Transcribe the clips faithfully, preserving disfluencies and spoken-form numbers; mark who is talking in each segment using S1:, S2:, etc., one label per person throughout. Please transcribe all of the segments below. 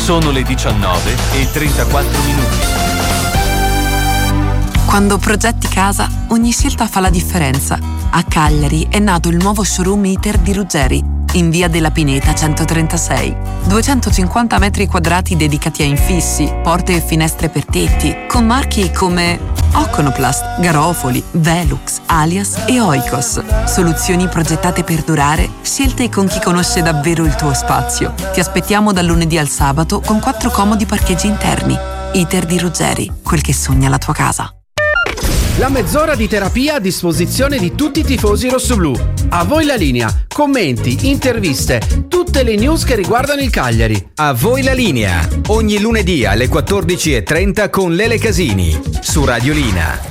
S1: Sono le diciannove e trentaquattro minuti.
S2: Quando progetti casa, ogni scelta fa la differenza. A Cagliari è nato il nuovo showroom Iter di Ruggeri, in via della Pineta centotrentasei. duecentocinquanta metri quadrati dedicati a infissi, porte e finestre per tetti, con marchi come Oconoplast, Garofoli, Velux, Alias e Oikos. Soluzioni progettate per durare, scelte con chi conosce davvero il tuo spazio. Ti aspettiamo dal lunedì al sabato con quattro comodi parcheggi interni. Iter di Ruggeri, quel che sogna la tua casa.
S3: La mezz'ora di terapia a disposizione di tutti i tifosi rossoblù. A voi la linea, commenti, interviste, tutte le news che riguardano il Cagliari.
S4: A voi la linea, ogni lunedì alle quattordici e trenta con Lele Casini, su Radiolina.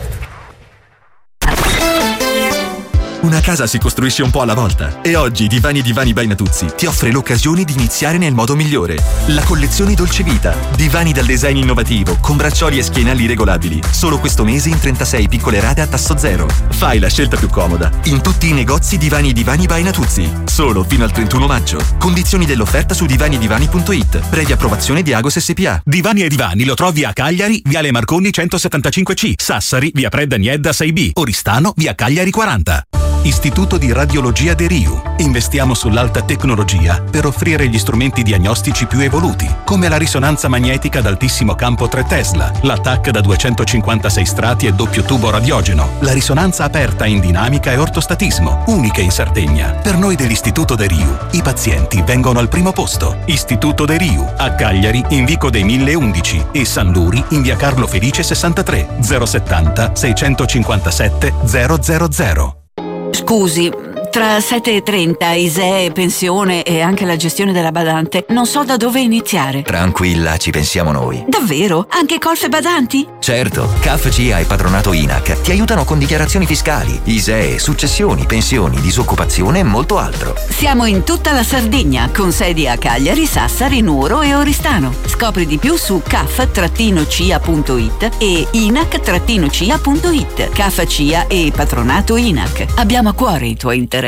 S5: Una casa si costruisce un po' alla volta e oggi Divani Divani by Natuzzi ti offre l'occasione di iniziare nel modo migliore. La collezione Dolce Vita, divani dal design innovativo con braccioli e schienali regolabili. Solo questo mese in trentasei piccole rate a tasso zero. Fai la scelta più comoda in tutti i negozi Divani Divani by Natuzzi. Solo fino al trentuno maggio. Condizioni dell'offerta su divani divani punto it. Previa approvazione di Agos S P A.
S6: Divani e Divani lo trovi a Cagliari, Viale Marconi centosettantacinque C, Sassari, via Predda Niedda sei B, Oristano, via Cagliari quaranta.
S7: Istituto di Radiologia De Riu. Investiamo sull'alta tecnologia per offrire gli strumenti diagnostici più evoluti, come la risonanza magnetica ad altissimo campo tre Tesla, la T A C da duecentocinquantasei strati e doppio tubo radiogeno, la risonanza aperta in dinamica e ortostatismo, uniche in Sardegna. Per noi dell'Istituto De Riu, i pazienti vengono al primo posto. Istituto De Riu, a Cagliari in Vico dei mille undici e San Luri in via Carlo Felice sessantatré, zero settanta seicentocinquantasette zero zero zero.
S8: Scusi, tra sette e trenta, I S E E, pensione e anche la gestione della badante, non so da dove iniziare.
S9: Tranquilla, ci pensiamo noi.
S8: Davvero? Anche colf e badanti?
S9: Certo, C A F C I A e Patronato I N A C ti aiutano con dichiarazioni fiscali, I S E E, successioni, pensioni, disoccupazione e molto altro.
S8: Siamo in tutta la Sardegna, con sedi a Cagliari, Sassari, Nuoro e Oristano. Scopri di più su c a f c i a punto it e i n a c c i a punto it. C A F C I A e Patronato I N A C. Abbiamo a cuore i tuoi interessi.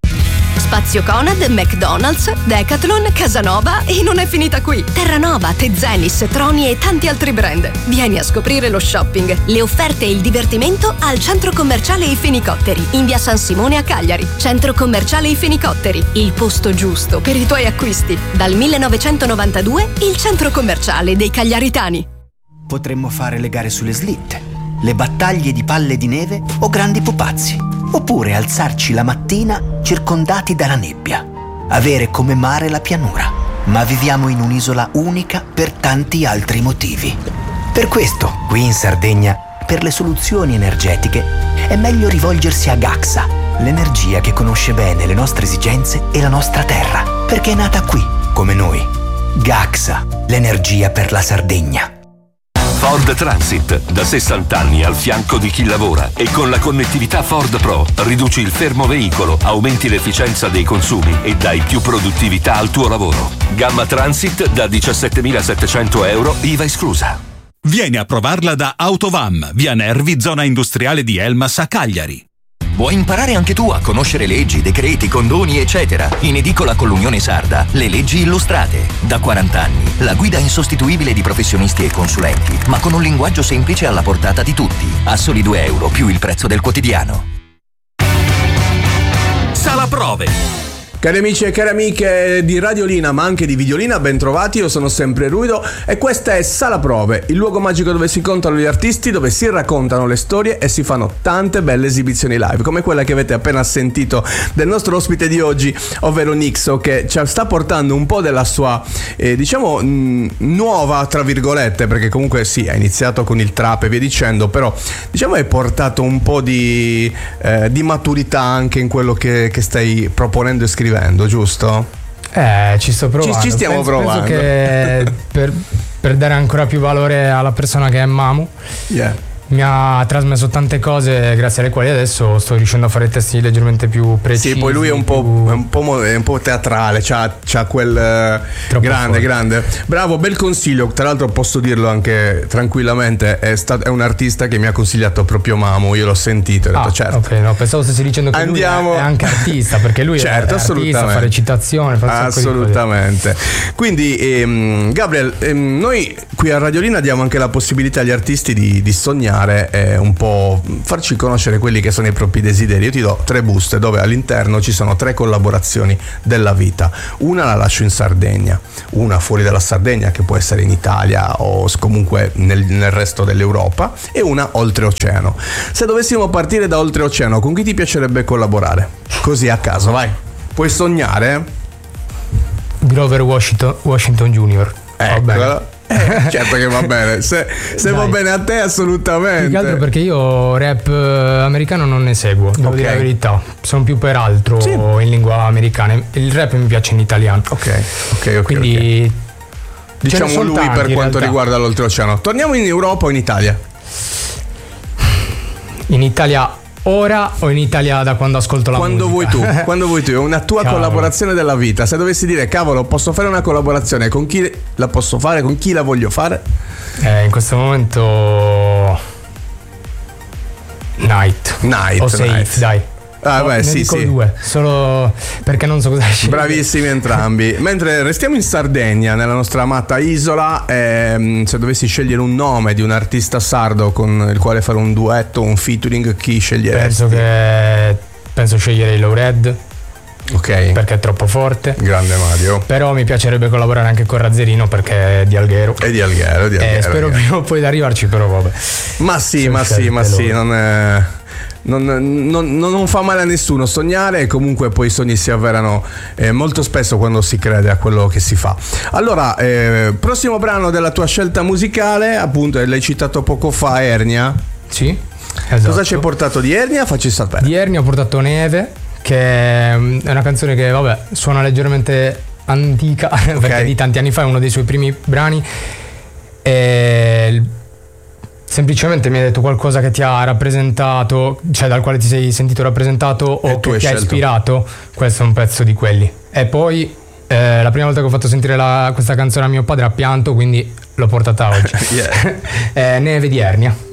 S10: Spazio Conad, McDonald's, Decathlon, Casanova e non è finita qui. Terranova, Tezenis, Troni e tanti altri brand. Vieni a scoprire lo shopping, le offerte e il divertimento al Centro Commerciale I Fenicotteri, in via San Simone a Cagliari. Centro Commerciale I Fenicotteri, il posto giusto per i tuoi acquisti. Dal millenovecentonovantadue, il centro commerciale dei cagliaritani.
S11: Potremmo fare le gare sulle slitte, le battaglie di palle di neve o grandi pupazzi. Oppure alzarci la mattina circondati dalla nebbia. Avere come mare la pianura. Ma viviamo in un'isola unica per tanti altri motivi. Per questo, qui in Sardegna, per le soluzioni energetiche, è meglio rivolgersi a Gaxa, l'energia che conosce bene le nostre esigenze e la nostra terra, perché è nata qui, come noi. Gaxa, l'energia per la Sardegna.
S12: Ford Transit, da sessanta anni al fianco di chi lavora, e con la connettività Ford Pro riduci il fermo veicolo, aumenti l'efficienza dei consumi e dai più produttività al tuo lavoro. Gamma Transit da diciassettemilasettecento euro, I V A esclusa.
S6: Vieni a provarla da Autovam, via Nervi, zona industriale di Elmas a Cagliari.
S9: Vuoi imparare anche tu a conoscere leggi, decreti, condoni, eccetera? In edicola con l'Unione Sarda, le leggi illustrate. Da quaranta anni, la guida insostituibile di professionisti e consulenti, ma con un linguaggio semplice alla portata di tutti. A soli due euro più il prezzo del quotidiano.
S6: Sala Prove.
S13: Cari amici e cari amiche di Radiolina, ma anche di Videolina, ben trovati, io sono sempre Ruido e questa è Sala Prove, il luogo magico dove si incontrano gli artisti, dove si raccontano le storie e si fanno tante belle esibizioni live, come quella che avete appena sentito del nostro ospite di oggi, ovvero Nixo, che ci sta portando un po' della sua, eh, diciamo, mh, nuova, tra virgolette, perché comunque sì, ha iniziato con il trap e via dicendo, però diciamo hai portato un po' di, eh, di maturità anche in quello che, che stai proponendo e scrivendo. Giusto?
S14: Eh, ci sto provando.
S13: Ci, ci stiamo
S14: penso,
S13: provando.
S14: Penso che per, per dare ancora più valore alla persona che è Mamu,
S13: yeah.
S14: mi ha trasmesso tante cose grazie alle quali adesso sto riuscendo a fare testi leggermente più precisi.
S13: Sì, poi lui è un po',
S14: più...
S13: è un po', è un po' teatrale, c'ha, c'ha quel
S14: Troppo
S13: grande,
S14: forte.
S13: grande. Bravo, bel consiglio. Tra l'altro posso dirlo anche tranquillamente, è, stat- è un artista che mi ha consigliato proprio Mamo, io l'ho sentito e ho detto
S14: Ah,
S13: certo.
S14: ok, no, pensavo stessi dicendo che
S13: Andiamo.
S14: lui è, è anche artista, perché lui
S13: Certo,
S14: è artista, fa recitazione, fa un sacco di cose.
S13: assolutamente. Quindi ehm, Gabriel, ehm, noi qui a Radiolina diamo anche la possibilità agli artisti di, di sognare e un po' farci conoscere quelli che sono i propri desideri. Io ti do tre buste dove all'interno ci sono tre collaborazioni della vita. Una la lascio in Sardegna, una fuori dalla Sardegna, che può essere in Italia o comunque nel, nel resto dell'Europa, e una oltreoceano. Se dovessimo partire da oltreoceano, con chi ti piacerebbe collaborare? Così a caso, vai. Puoi sognare, eh?
S14: Grover Washington, Washington Junior
S13: Ecco. Eh, certo che va bene. Se, se va bene a te, assolutamente.
S14: Più che altro perché io rap eh, americano non ne seguo, devo
S13: Ok.
S14: dire la verità. Sono più per altro
S13: Sì.
S14: in lingua americana. Il rap mi piace in italiano.
S13: Ok, ok, ok.
S14: Quindi
S13: ok.
S14: ce ne
S13: Diciamo
S14: sono
S13: lui
S14: tanti,
S13: per
S14: in
S13: quanto
S14: realtà.
S13: riguarda l'oltreoceano. Torniamo in Europa o in Italia?
S14: In Italia ora o in Italia da quando ascolto la
S13: Quando vuoi
S14: musica?
S13: tu, quando vuoi tu, è una tua
S14: Cavolo.
S13: collaborazione della vita. Se dovessi dire cavolo, posso fare una collaborazione, con chi la posso fare, con chi la voglio fare?
S14: Eh, in questo momento Night.
S13: Night,
S14: O Safe,
S13: Night.
S14: dai.
S13: Ah,
S14: No,
S13: beh,
S14: ne
S13: sì,
S14: dico
S13: sì.
S14: due, solo perché non so cosa scegliere.
S13: Bravissimi entrambi. Mentre restiamo in Sardegna, nella nostra amata isola, ehm, se dovessi scegliere un nome di un artista sardo con il quale fare un duetto, un featuring, chi sceglieresti?
S14: Penso che penso sceglierei Low Red.
S13: Ok.
S14: Perché è troppo forte.
S13: Grande Mario.
S14: Però mi piacerebbe collaborare anche con Razzerino perché è di Alghero.
S13: È di Alghero, di Alghero.
S14: Eh, spero
S13: Alghero.
S14: prima o poi di arrivarci, però vabbè.
S13: Ma sì,
S14: Sono
S13: ma sì,
S14: scelte
S13: ma sì,
S14: loro.
S13: non, è- non, non- non- non fa male a nessuno sognare, e comunque poi i sogni si avverano eh, molto spesso quando si crede a quello che si fa. Allora, eh, prossimo brano della tua scelta musicale, appunto, l'hai citato poco fa, Ernia.
S14: Sì, esatto.
S13: Cosa ci hai portato di Ernia? Facci sapere.
S14: Di Ernia ho portato Neve, che è una canzone che vabbè suona leggermente antica perché di tanti anni fa, è uno dei suoi primi brani, e semplicemente mi ha detto qualcosa che ti ha rappresentato, cioè dal quale ti sei sentito rappresentato o
S13: tu
S14: che
S13: hai
S14: ti ha
S13: scelto.
S14: ispirato. Questo è un pezzo di quelli. E poi eh, la prima volta che ho fatto sentire la- questa canzone a mio padre ha pianto, quindi l'ho portata oggi.
S13: Yeah.
S14: Eh, Neve di Ernia.